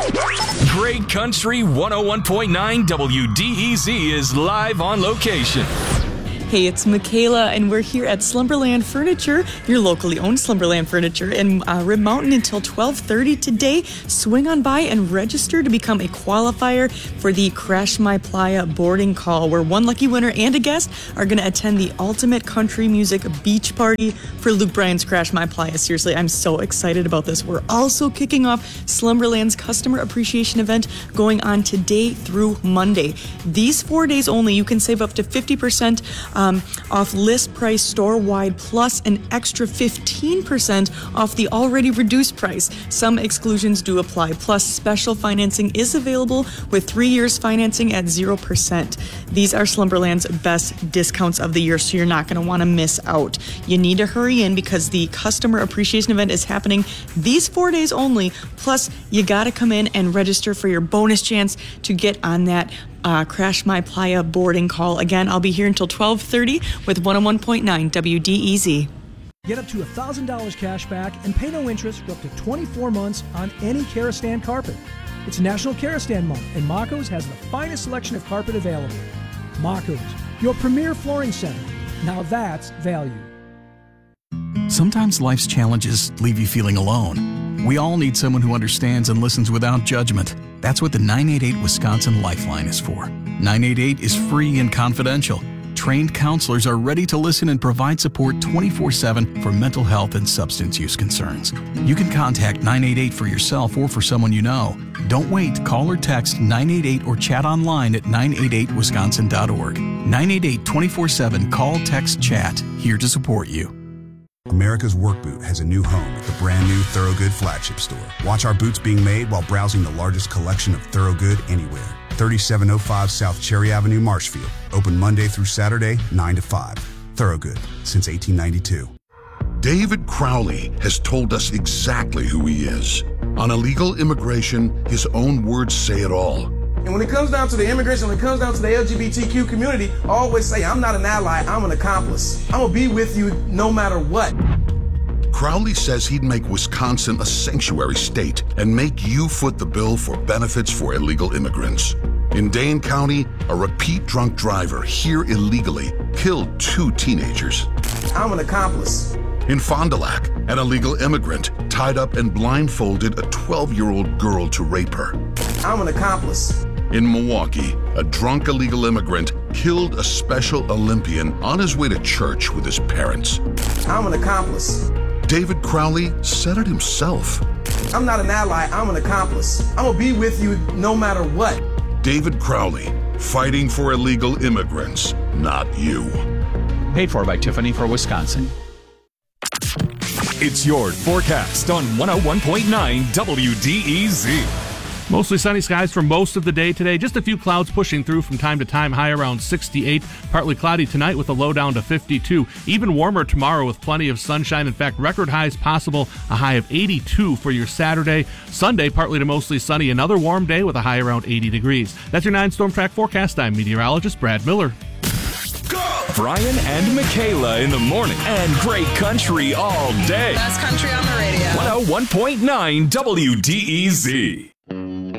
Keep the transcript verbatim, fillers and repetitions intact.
Great Country one oh one point nine W D E Z is live on location. Hey, it's Michaela, and we're here at Slumberland Furniture, your locally owned Slumberland Furniture in uh, Rib Mountain until twelve thirty today. Swing on by and register to become a qualifier for the Crash My Playa boarding call, where one lucky winner and a guest are going to attend the ultimate country music beach party for Luke Bryan's Crash My Playa. Seriously, I'm so excited about this. We're also kicking off Slumberland's Customer Appreciation event going on today through Monday. These four days only, you can save up to fifty percent Um, off list price store-wide, plus an extra fifteen percent off the already reduced price. Some exclusions do apply, plus special financing is available with three years financing at zero percent. These are Slumberland's best discounts of the year, so you're not going to want to miss out. You need to hurry in because the Customer Appreciation event is happening these four days only, plus you got to come in and register for your bonus chance to get on that Uh, Crash My Playa boarding call. Again, I'll be here until twelve thirty with one oh one point nine W D E Z. Get up to one thousand dollars cash back and pay no interest for up to twenty-four months on any Karastan carpet. It's National Karastan Month, and Mako's has the finest selection of carpet available. Mako's, your premier flooring center. Now that's value. Sometimes life's challenges leave you feeling alone. We all need someone who understands and listens without judgment. That's what the nine eight eight Wisconsin Lifeline is for. nine eight eight is free and confidential. Trained counselors are ready to listen and provide support twenty-four seven for mental health and substance use concerns. You can contact nine eight eight for yourself or for someone you know. Don't wait. Call or text nine eight eight or chat online at nine eight eight wisconsin dot org. nine eight eight twenty-four seven Call, Text, Chat. Here to support you. America's Work Boot has a new home at the brand new Thorogood flagship store. Watch our boots being made while browsing the largest collection of Thorogood anywhere. thirty-seven oh five South Cherry Avenue, Marshfield. Open Monday through Saturday, nine to five. Thorogood, since eighteen ninety-two. David Crowley has told us exactly who he is. On illegal immigration, his own words say it all. And when it comes down to the immigration, when it comes down to the L G B T Q community, I always say, I'm not an ally, I'm an accomplice. I'm gonna be with you no matter what. Crowley says he'd make Wisconsin a sanctuary state and make you foot the bill for benefits for illegal immigrants. In Dane County, a repeat drunk driver here illegally killed two teenagers. I'm an accomplice. In Fond du Lac, an illegal immigrant tied up and blindfolded a twelve-year-old girl to rape her. I'm an accomplice. In Milwaukee, a drunk illegal immigrant killed a Special Olympian on his way to church with his parents. I'm an accomplice. David Crowley said it himself. I'm not an ally, I'm an accomplice. I'm gonna be with you no matter what. David Crowley, fighting for illegal immigrants, not you. Paid for by Tiffany for Wisconsin. It's your forecast on one oh one point nine W D E Z. Mostly sunny skies for most of the day today. Just a few clouds pushing through from time to time, high around sixty-eight. Partly cloudy tonight with a low down to fifty-two. Even warmer tomorrow with plenty of sunshine. In fact, record highs possible, a high of eighty-two for your Saturday. Sunday, partly to mostly sunny. Another warm day with a high around eighty degrees. That's your nine Storm Track forecast. I'm meteorologist Brad Miller. Brian and Michaela in the morning and great country all day. Best country on the radio. one oh one point nine W D E Z.